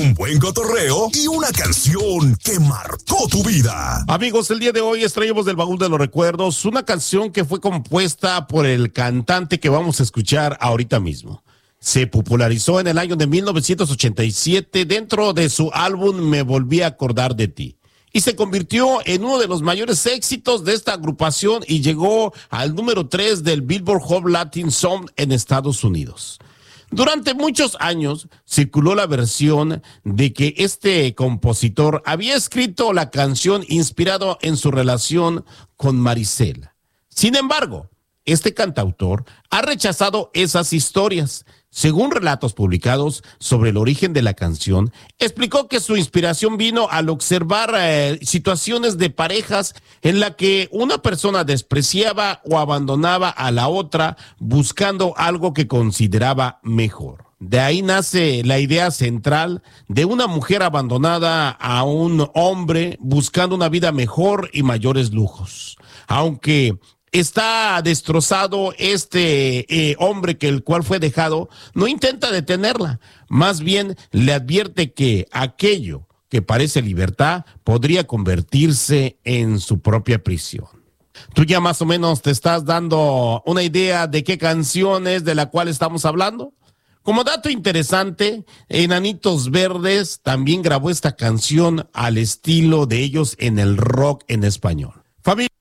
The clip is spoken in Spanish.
un buen cotorreo y una canción que marcó tu vida. Amigos, el día de hoy extraemos del baúl de los recuerdos una canción que fue compuesta por el cantante que vamos a escuchar ahorita mismo. Se popularizó en el año de 1987 dentro de su álbum Me Volví a Acordar de Ti. Y se convirtió en uno de los mayores éxitos de esta agrupación y llegó al número 3 del Billboard Hot Latin Song en Estados Unidos. Durante muchos años circuló la versión de que este compositor había escrito la canción inspirado en su relación con Marisela. Sin embargo, este cantautor ha rechazado esas historias. Según relatos publicados sobre el origen de la canción, explicó que su inspiración vino al observar situaciones de parejas en la que una persona despreciaba o abandonaba a la otra buscando algo que consideraba mejor. De ahí nace la idea central de una mujer abandonada a un hombre buscando una vida mejor y mayores lujos. Aunque está destrozado este hombre que el cual fue dejado, no intenta detenerla, más bien le advierte que aquello que parece libertad podría convertirse en su propia prisión. Tú ya más o menos te estás dando una idea de qué canción es de la cual estamos hablando. Como dato interesante, Enanitos Verdes también grabó esta canción al estilo de ellos en el rock en español. Familia.